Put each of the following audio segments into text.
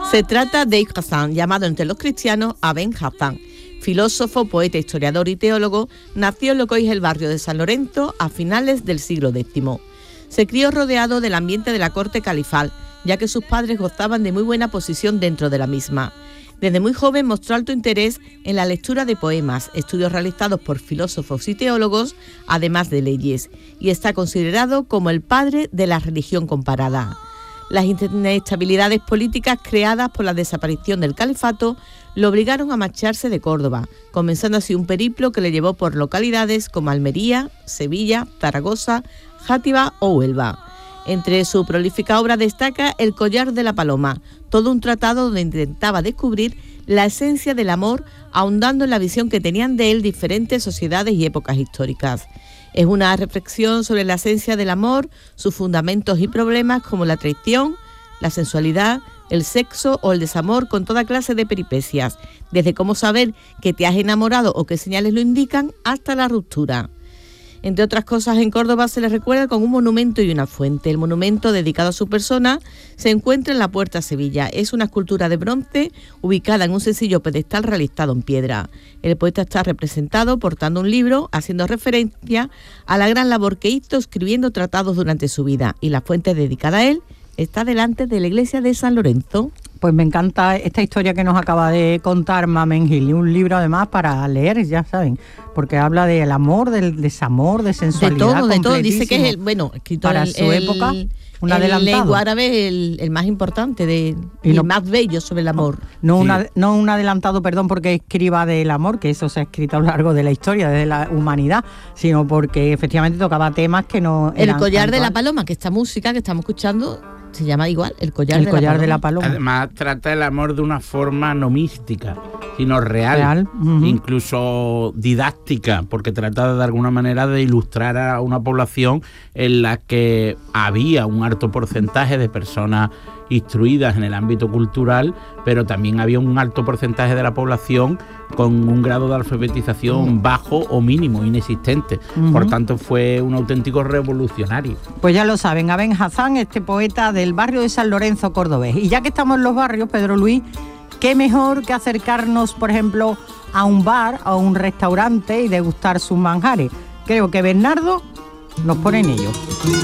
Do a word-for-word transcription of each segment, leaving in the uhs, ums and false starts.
Se trata de Ibn Hazm, llamado entre los cristianos Aben Hazm. Filósofo, poeta, historiador y teólogo, nació en lo que hoy es el barrio de San Lorenzo a finales del siglo décimo. Se crió rodeado del ambiente de la corte califal, ya que sus padres gozaban de muy buena posición dentro de la misma. Desde muy joven mostró alto interés en la lectura de poemas, estudios realizados por filósofos y teólogos, además de leyes, y está considerado como el padre de la religión comparada. Las inestabilidades políticas creadas por la desaparición del califato lo obligaron a marcharse de Córdoba, comenzando así un periplo que le llevó por localidades como Almería, Sevilla, Zaragoza, Játiva o Huelva. Entre su prolífica obra destaca El collar de la paloma, todo un tratado donde intentaba descubrir la esencia del amor, ahondando en la visión que tenían de él diferentes sociedades y épocas históricas. Es una reflexión sobre la esencia del amor, sus fundamentos y problemas como la traición, la sensualidad, el sexo o el desamor, con toda clase de peripecias, desde cómo saber que te has enamorado o qué señales lo indican hasta la ruptura. Entre otras cosas, en Córdoba se le recuerda con un monumento y una fuente. El monumento, dedicado a su persona, se encuentra en la Puerta a Sevilla. Es una escultura de bronce ubicada en un sencillo pedestal realizado en piedra. El poeta está representado portando un libro, haciendo referencia a la gran labor que hizo escribiendo tratados durante su vida. Y la fuente dedicada a él está delante de la iglesia de San Lorenzo. Pues me encanta esta historia que nos acaba de contar Mamen Gil, y un libro además para leer, ya saben, porque habla del amor, del desamor, de sensualidad. De todo, de todo. Dice que es el, bueno, escritor para el, su el, época, un el adelantado. lengua árabe, el, el más importante de, y, y no, el más bello sobre el amor. No, no, sí. una, no un adelantado, perdón, porque escriba del amor, que eso se ha escrito a lo largo de la historia, desde la humanidad, sino porque efectivamente tocaba temas que no El eran collar de la actual. paloma, que esta música que estamos escuchando se llama igual, el collar, el de, collar la de la paloma. Además, trata el amor de una forma no mística, sino real, real. Uh-huh. incluso didáctica, porque trata de, de alguna manera de ilustrar a una población en la que había un alto porcentaje de personas instruidas en el ámbito cultural, pero también había un alto porcentaje de la población con un grado de alfabetización uh-huh. bajo o mínimo, inexistente. Uh-huh. Por tanto, fue un auténtico revolucionario. Pues ya lo saben, Aben Hazm, este poeta del barrio de San Lorenzo cordobés. Y ya que estamos en los barrios, Pedro Luis, qué mejor que acercarnos, por ejemplo, a un bar, a un restaurante y degustar sus manjares. Creo que Bernardo nos pone en ello.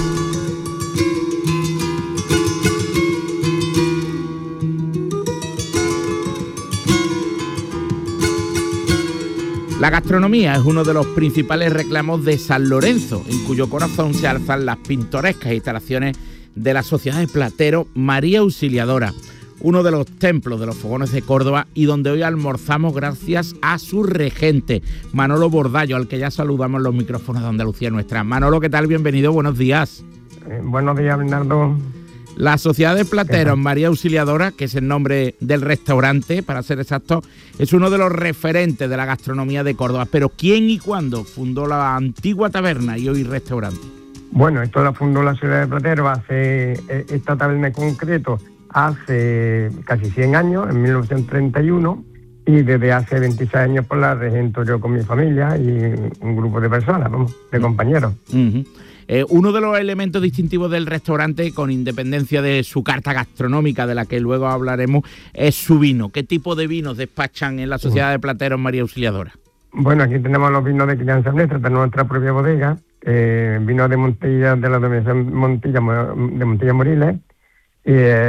La gastronomía es uno de los principales reclamos de San Lorenzo, en cuyo corazón se alzan las pintorescas instalaciones de la Sociedad de Plateros María Auxiliadora, uno de los templos de los fogones de Córdoba y donde hoy almorzamos gracias a su regente, Manolo Bordallo, al que ya saludamos en los micrófonos de Andalucía Nuestra. Manolo, ¿qué tal? Bienvenido, buenos días. Eh, buenos días, Bernardo. La Sociedad de Plateros María Auxiliadora, que es el nombre del restaurante, para ser exacto, es uno de los referentes de la gastronomía de Córdoba. Pero ¿quién y cuándo fundó la antigua taberna y hoy restaurante? Bueno, esto la fundó la Ciudad de Plateros, hace esta taberna en concreto hace casi cien años, en mil novecientos treinta y uno, y desde hace veintiséis años pues la regento yo con mi familia y un grupo de personas, vamos, de compañeros. Uh-huh. Eh, uno de los elementos distintivos del restaurante, con independencia de su carta gastronómica, de la que luego hablaremos, es su vino. ¿Qué tipo de vinos despachan en la Sociedad de Plateros María Auxiliadora? Bueno, aquí tenemos los vinos de crianza nuestra, de nuestra propia bodega, eh, vinos de Montilla, de la denominación Montilla, de Montilla Moriles, y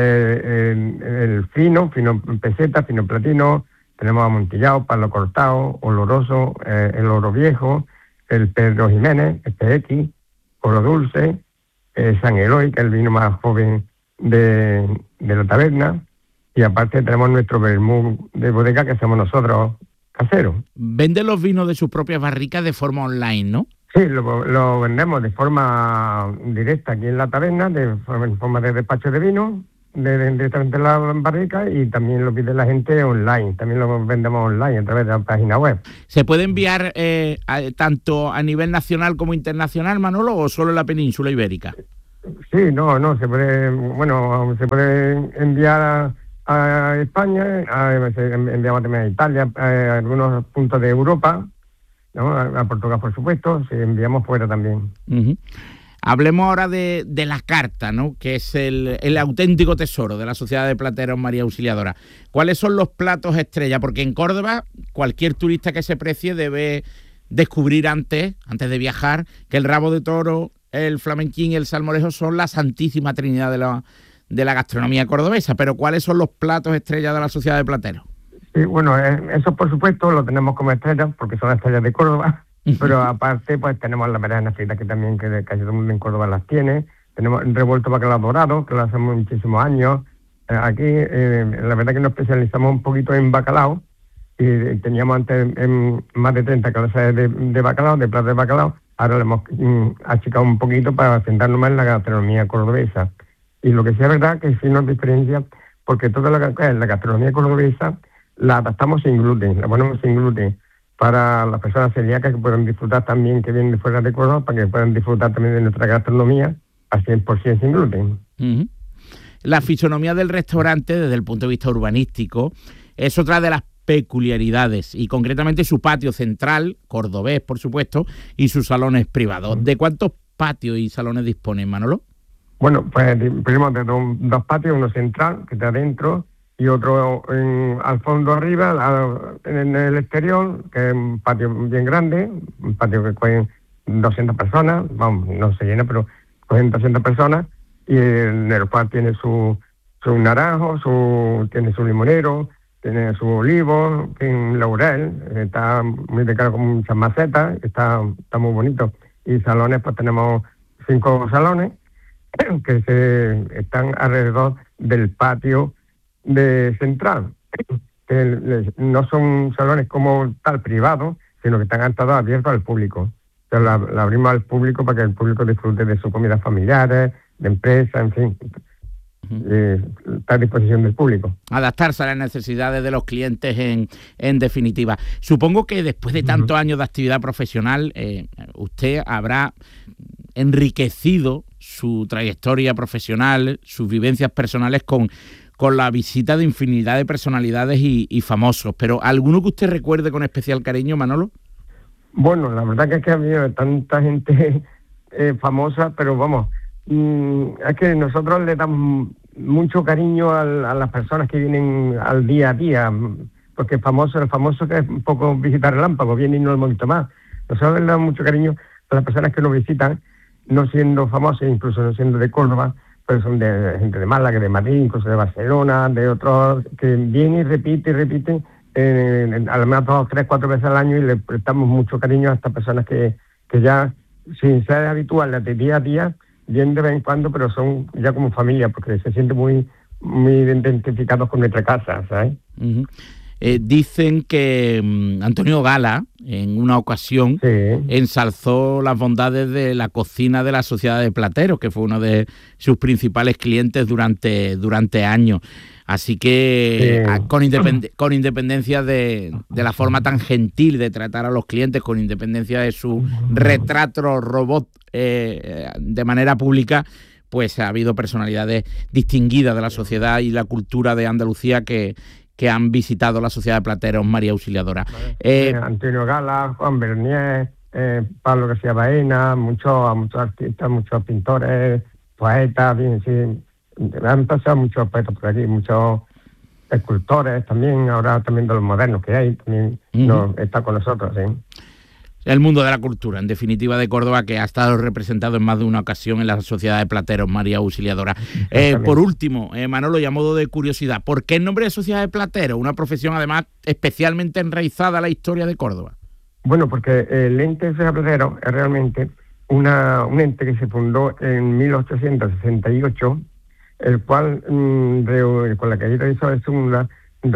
eh, el, el fino, fino peseta, fino platino, tenemos amontillado, palo cortado, oloroso, eh, el oro viejo, el Pedro Jiménez, el P X, oro dulce, eh, San Eloy, que es el vino más joven de, de la taberna, y aparte tenemos nuestro vermú de bodega que hacemos nosotros caseros. ¿Venden los vinos de sus propias barricas de forma online, no? Sí, lo, lo vendemos de forma directa aquí en la taberna, de forma, en forma de despacho de vino, de, de, directamente en la barrica, y también lo pide la gente online, también lo vendemos online a través de la página web. ¿Se puede enviar eh, a, tanto a nivel nacional como internacional, Manolo, o solo en la península ibérica? Sí, no, no, se puede, bueno, se puede enviar a, a España, a, enviamos también a Italia, a algunos puntos de Europa, ¿no? A, a Portugal, por supuesto, si enviamos fuera también. Uh-huh. Hablemos ahora de, de la carta, ¿no? Que es el, el auténtico tesoro de la Sociedad de Plateros María Auxiliadora. ¿Cuáles son los platos estrella? Porque en Córdoba cualquier turista que se precie debe descubrir antes, antes de viajar, que el rabo de toro, el flamenquín y el salmorejo son la santísima trinidad de la, de la gastronomía cordobesa. Pero ¿cuáles son los platos estrella de la Sociedad de Plateros? Sí, bueno, eso por supuesto lo tenemos como estrellas porque son estrellas de Córdoba, pero aparte pues tenemos las bereanas fritas que también que casi todo el mundo en Córdoba las tiene, tenemos revuelto bacalao dorado que lo hacemos muchísimos años, eh, aquí eh, la verdad que nos especializamos un poquito en bacalao y teníamos antes en más de treinta clases de, de bacalao, de platos de bacalao, ahora lo hemos mm, achicado un poquito para centrarnos más en la gastronomía cordobesa y lo que sí es verdad que sí nos diferencia porque toda la, la gastronomía cordobesa la adaptamos sin gluten, la ponemos sin gluten para las personas celíacas que puedan disfrutar también, que vienen de fuera de Córdoba, para que puedan disfrutar también de nuestra gastronomía al cien por ciento sin gluten. Uh-huh. La fisonomía del restaurante, desde el punto de vista urbanístico, es otra de las peculiaridades, y concretamente su patio central, cordobés por supuesto, y sus salones privados. Uh-huh. ¿De cuántos patios y salones disponen, Manolo? Bueno, pues disponemos de dos, dos patios, uno central, que está adentro, y otro en, al fondo arriba, a, en el exterior, que es un patio bien grande, un patio que cogen doscientas personas, vamos, no se llena, pero cogen doscientas personas, y en el cual tiene su, su naranjo, su, tiene su limonero, tiene su olivo, tiene laurel, está muy decorado con muchas macetas, está, está muy bonito. Y salones, pues tenemos cinco salones que se están alrededor del patio de central, que no son salones como tal privados, sino que están atados abiertos al público. Entonces la, la abrimos al público para que el público disfrute de sus comidas familiares, de empresas, en fin, eh, está a disposición del público. Adaptarse a las necesidades de los clientes en, en definitiva. Supongo que después de tantos uh-huh. años de actividad profesional, eh, usted habrá enriquecido su trayectoria profesional, sus vivencias personales con con la visita de infinidad de personalidades y, y famosos, pero ¿alguno que usted recuerde con especial cariño, Manolo? Bueno, la verdad que es que ha habido tanta gente eh, famosa, pero vamos, mmm, es que nosotros le damos mucho cariño al, a las personas que vienen al día a día, porque el famoso, el famoso que es un poco visitar relámpago, viene y no lo hemos visto más. Nosotros le damos mucho cariño a las personas que nos visitan, no siendo famosas, incluso no siendo de Córdoba, pero son de gente de Málaga, de Madrid, incluso de Barcelona, de otros, que vienen y repiten y repiten, eh, al menos dos, tres, cuatro veces al año, y le prestamos mucho cariño a estas personas que, que ya, sin ser habituales de día a día, vienen de vez en cuando, pero son ya como familia, porque se sienten muy, muy identificados con nuestra casa, ¿sabes? Uh-huh. Eh, dicen que um, Antonio Gala, en una ocasión, sí. ensalzó las bondades de la cocina de la Sociedad de Plateros, que fue uno de sus principales clientes durante, durante años. Así que, sí. a, con, independ- con independencia de, de la forma tan gentil de tratar a los clientes, con independencia de su retrato robot eh, de manera pública, pues ha habido personalidades distinguidas de la sociedad y la cultura de Andalucía que que han visitado la Sociedad de Plateros María Auxiliadora. Vale. Eh, Antonio Gala, Juan Bernier, eh, Pablo García Baena, muchos, muchos artistas, muchos pintores, poetas, bien, sí, han pasado muchos poetas por aquí, muchos escultores también, ahora también de los modernos que hay, también uh-huh. no, está con nosotros, sí. El mundo de la cultura, en definitiva, de Córdoba, que ha estado representado en más de una ocasión en la Sociedad de Plateros María Auxiliadora. Eh, por último, eh, Manolo, y a modo de curiosidad, ¿por qué el nombre de Sociedad de Plateros? Una profesión, además, especialmente enraizada a la historia de Córdoba. Bueno, porque el ente de Sociedad de Plateros es realmente una, un ente que se fundó en mil ochocientos sesenta y ocho, el cual, mmm, reu- con la caída de Isabel segunda,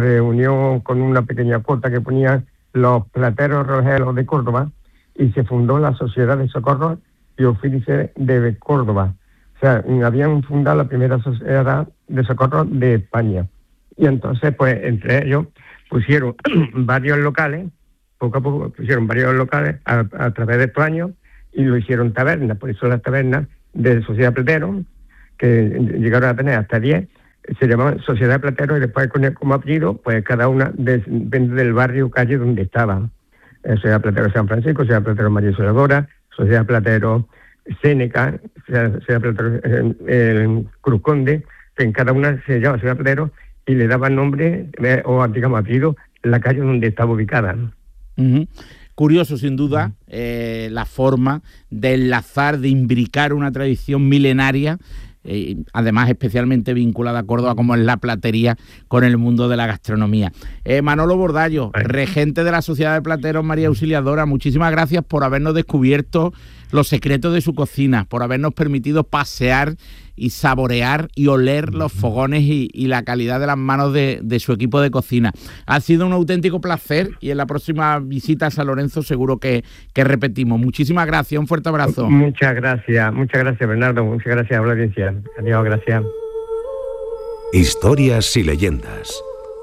reunió con una pequeña cuota que ponía los plateros rojeros de Córdoba, y se fundó la Sociedad de Socorro y Oficio de Córdoba. O sea, habían fundado la primera sociedad de socorro de España. Y entonces, pues, entre ellos pusieron varios locales, poco a poco pusieron varios locales a, a través de estos años, y lo hicieron tabernas. Por eso las tabernas de Sociedad de Plateros, que llegaron a tener hasta diez, se llamaban Sociedad de Plateros, y después con el, como apellido, pues cada una de, depende del barrio, calle donde estaban. Sociedad Platero San Francisco, Sociedad Platero María Auxiliadora, Sociedad Platero Séneca, Ciudad Platero, eh, eh, Cruz Conde, que en cada una se llama Ciudad Platero y le daban nombre eh, o, digamos, apellido la calle donde estaba ubicada, ¿no? Uh-huh. Curioso, sin duda, eh, la forma de enlazar, de imbricar una tradición milenaria, eh, además especialmente vinculada a Córdoba, como es la platería, con el mundo de la gastronomía. Eh, Manolo Bordallo, regente de la Sociedad de Plateros María Auxiliadora, muchísimas gracias por habernos descubierto los secretos de su cocina, por habernos permitido pasear y saborear y oler los fogones y, y la calidad de las manos de, de su equipo de cocina. Ha sido un auténtico placer y en la próxima visita a San Lorenzo seguro que, que repetimos. Muchísimas gracias, un fuerte abrazo. Muchas gracias, muchas gracias, Bernardo, muchas gracias a la audiencia. Adiós, gracias. Historias y leyendas.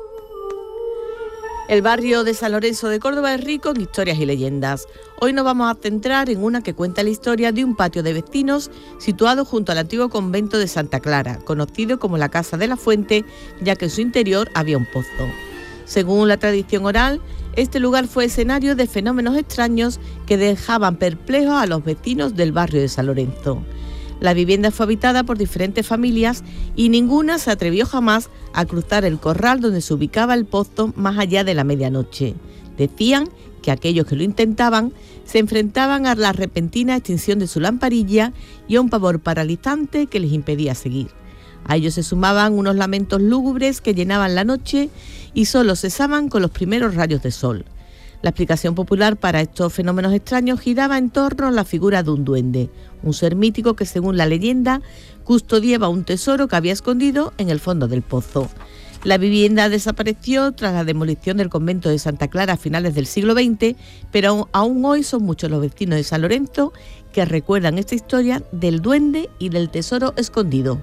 El barrio de San Lorenzo de Córdoba es rico en historias y leyendas. Hoy nos vamos a centrar en una que cuenta la historia de un patio de vecinos situado junto al antiguo convento de Santa Clara, conocido como la Casa de la Fuente, ya que en su interior había un pozo. Según la tradición oral, este lugar fue escenario de fenómenos extraños que dejaban perplejos a los vecinos del barrio de San Lorenzo. La vivienda fue habitada por diferentes familias y ninguna se atrevió jamás a cruzar el corral donde se ubicaba el pozo más allá de la medianoche. Decían que aquellos que lo intentaban se enfrentaban a la repentina extinción de su lamparilla y a un pavor paralizante que les impedía seguir. A ellos se sumaban unos lamentos lúgubres que llenaban la noche y solo cesaban con los primeros rayos de sol. La explicación popular para estos fenómenos extraños giraba en torno a la figura de un duende, un ser mítico que, según la leyenda, custodiaba un tesoro que había escondido en el fondo del pozo. La vivienda desapareció tras la demolición del convento de Santa Clara a finales del siglo veinte, pero aún hoy son muchos los vecinos de San Lorenzo que recuerdan esta historia del duende y del tesoro escondido.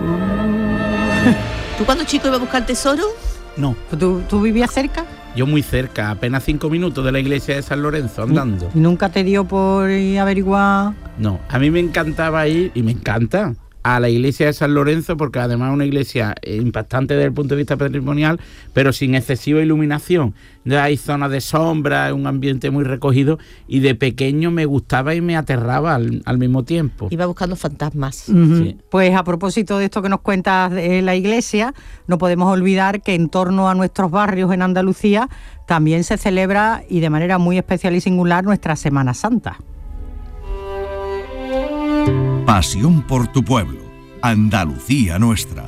¿Tú cuando chico ibas a buscar tesoro? No. ¿Tú, tú vivías cerca? Yo muy cerca, apenas cinco minutos de la iglesia de San Lorenzo, andando. ¿Nunca te dio por averiguar? No, a mí me encantaba ir, y me encanta, a la iglesia de San Lorenzo, porque además es una iglesia impactante desde el punto de vista patrimonial, pero sin excesiva iluminación. Hay zonas de sombra, un ambiente muy recogido, y de pequeño me gustaba y me aterraba al, al mismo tiempo. Iba buscando fantasmas. Uh-huh. Sí. Pues a propósito de esto que nos cuentas de la iglesia, no podemos olvidar que en torno a nuestros barrios en Andalucía también se celebra, y de manera muy especial y singular, nuestra Semana Santa. Pasión por tu pueblo, Andalucía nuestra.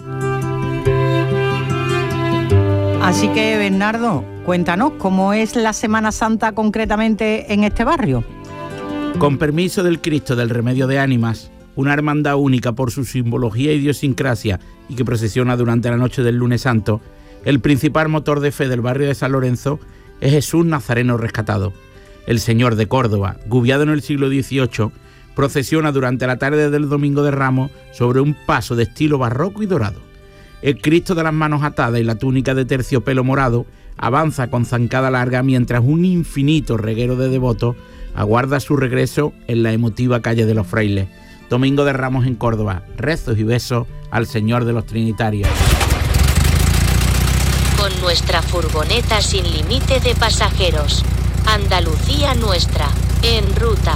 Así que, Bernardo, cuéntanos, ¿cómo es la Semana Santa concretamente en este barrio? Con permiso del Cristo del Remedio de Ánimas, una hermandad única por su simbología y idiosincrasia y que procesiona durante la noche del Lunes Santo, el principal motor de fe del barrio de San Lorenzo es Jesús Nazareno rescatado. El Señor de Córdoba, gubiado en el siglo dieciocho, procesiona durante la tarde del Domingo de Ramos sobre un paso de estilo barroco y dorado. El Cristo de las manos atadas y la túnica de terciopelo morado avanza con zancada larga mientras un infinito reguero de devotos aguarda su regreso en la emotiva calle de los Frailes. Domingo de Ramos en Córdoba, rezos y besos al Señor de los Trinitarios. Con nuestra furgoneta sin límite de pasajeros, Andalucía nuestra, en ruta.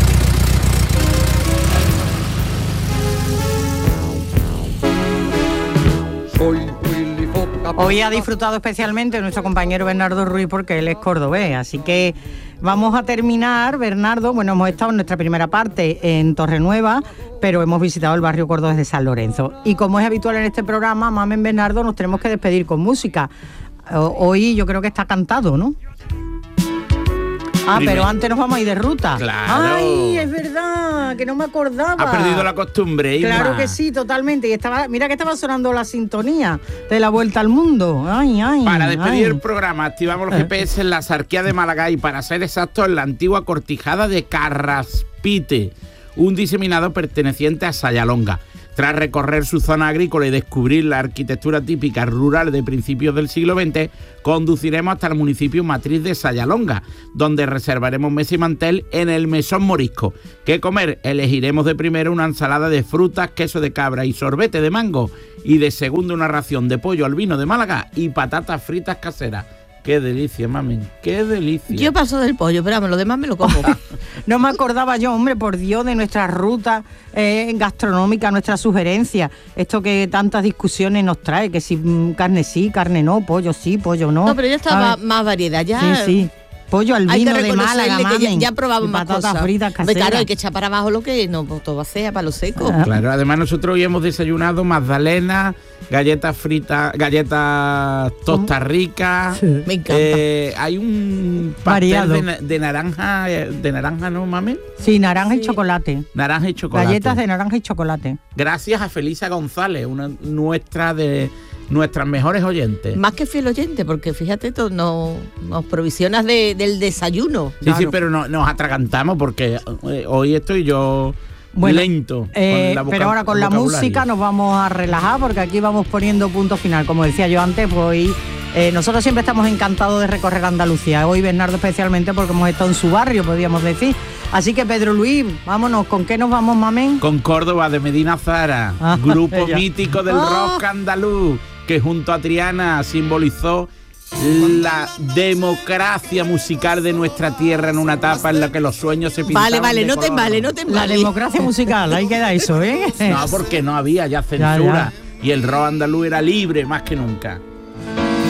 Hoy ha disfrutado especialmente nuestro compañero Bernardo Ruiz porque él es cordobés, así que vamos a terminar, Bernardo. Bueno, hemos estado en nuestra primera parte en Torrenueva, pero hemos visitado el barrio cordobés de San Lorenzo. Y como es habitual en este programa, Mamen, Bernardo, nos tenemos que despedir con música. Hoy yo creo que está cantado, ¿no? Ah, Primero. Pero antes nos vamos a ir de ruta. Claro. Ay, es verdad, que no me acordaba. Ha perdido la costumbre, Irma. Claro que sí, totalmente. Y estaba, mira que estaba sonando la sintonía de la Vuelta al Mundo. Ay, ay. Para despedir ay. el programa, activamos los G P S en la Sarquía de Málaga y, para ser exactos, en la antigua cortijada de Carraspite, un diseminado perteneciente a Sayalonga. Tras recorrer su zona agrícola y descubrir la arquitectura típica rural de principios del siglo veinte, conduciremos hasta el municipio matriz de Sayalonga, donde reservaremos mesa y mantel en el Mesón Morisco. ¿Qué comer? Elegiremos de primero una ensalada de frutas, queso de cabra y sorbete de mango, y de segundo una ración de pollo al vino de Málaga y patatas fritas caseras. Qué delicia, mami, qué delicia. Yo paso del pollo, pero vamos, lo demás me lo como. No me acordaba yo, hombre, por Dios, de nuestra ruta eh, gastronómica, nuestra sugerencia. Esto que tantas discusiones nos trae, que si mm, carne sí, carne no, pollo sí, pollo no. No, pero ya está más, más variedad, ya... Sí, sí. Pollo al Hay vino que de Málaga, reconocerle que ya, mamen, ya probamos y más patatas cosas. fritas Hombre, caseras. claro, hay que echar para abajo lo que no, pues, todo va a ser a palo seco. Ah. Claro, además nosotros hoy hemos desayunado magdalenas, galletas fritas, galletas tostas ricas. Sí. Me encanta. Eh, hay un pastel Variado. de, na- de naranja, eh, de naranja, ¿no, mami? Sí, naranja y Sí. chocolate. Naranja y chocolate. Galletas de naranja y chocolate. Gracias a Felisa González, una nuestra de nuestras mejores oyentes. Más que fiel oyente, porque fíjate, tú no, nos provisionas de, del desayuno. Sí, sí, claro. pero no, nos atragantamos porque eh, hoy estoy yo Bueno, lento. Eh, con la voca- pero ahora con la vocabulario. música nos vamos a relajar porque aquí vamos poniendo punto final. Como decía yo antes, pues hoy eh, nosotros siempre estamos encantados de recorrer Andalucía. Hoy Bernardo especialmente porque hemos estado en su barrio, podríamos decir. Así que Pedro Luis, vámonos, ¿con qué nos vamos, mamén? Con Córdoba de Medina Zara, Ah, grupo ella. mítico del Ah. rock andaluz, que junto a Triana simbolizó la democracia musical de nuestra tierra en una etapa en la que los sueños se pintaban Vale, vale, de no te color. embales, no te La embales. democracia musical, ahí queda eso, ¿eh? No, porque no había ya censura Ya, ya. y el rock andaluz era libre más que nunca.